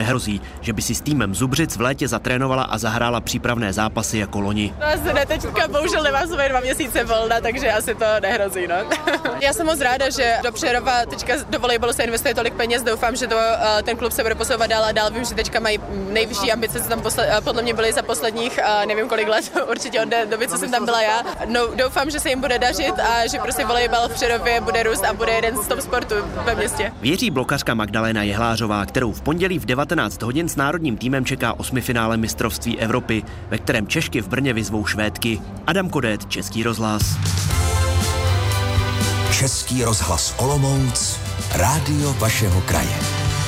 nehrozí, že by si s týmem Zubřic v létě zatrénovala a zahrála přípravné zápasy jako loni. No asi ne, teďka bohužel nemám svoje 2 měsíce volna, takže asi to nehrozí, no. Já jsem moc ráda, že do Přerova teďka do volejbalu se investuje tolik peněz, doufám, že ten klub se bude posouvat dál a dál. Vím, že teďka mají nejvyšší ambice, co tam podle mě byly za posledních nevím kolik let, určitě od doby, co jsem tam byla já. No, doufám, že se jim bude dařit a že prostě volejbal v Přerově bude růst a bude jeden z top sportů ve městě. Věří blokařka Magdalena Jehlářová, kterou v pondělí v 19 hodin s národním týmem čeká 8finále mistrovství Evropy, ve kterém Češky v Brně vyzvou Švédky. Adam Kodét, Český rozhlas. Český rozhlas Olomouc, rádio vašeho kraje.